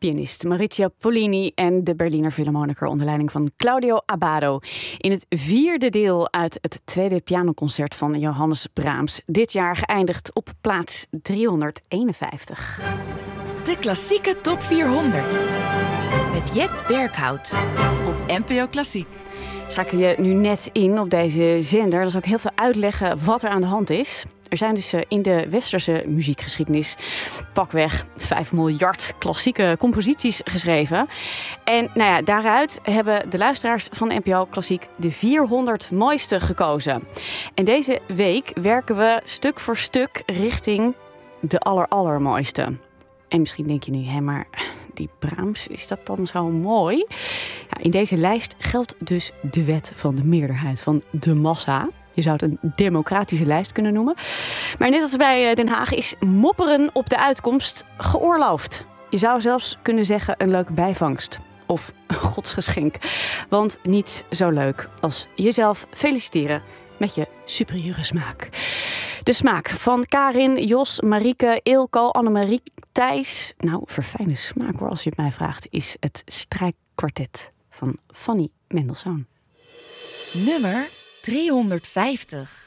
Pianist Maurizio Pollini en de Berliner Philharmoniker onder leiding van Claudio Abbado. In het vierde deel uit het tweede pianoconcert van Johannes Brahms. Dit jaar geëindigd op plaats 351. De klassieke top 400. Met Jet Berghout op NPO Klassiek. Schakel je nu net in op deze zender. Dan zal ik heel veel uitleggen wat er aan de hand is. Er zijn dus in de westerse muziekgeschiedenis pakweg 5 miljard klassieke composities geschreven. En daaruit hebben de luisteraars van de NPO Klassiek de 400 mooiste gekozen. En deze week werken we stuk voor stuk richting de allermooiste. En misschien denk je nu, maar die Brahms, is dat dan zo mooi? Ja, in deze lijst geldt dus de wet van de meerderheid, van de massa. Je zou het een democratische lijst kunnen noemen. Maar net als bij Den Haag is mopperen op de uitkomst geoorloofd. Je zou zelfs kunnen zeggen een leuke bijvangst. Of een godsgeschenk. Want niets zo leuk als jezelf feliciteren met je superieure smaak. De smaak van Karin, Jos, Marieke, Ilko, Annemarie, Thijs. Nou, verfijnde smaak hoor, als je het mij vraagt, is het strijkkwartet van Fanny Mendelssohn. Nummer 350.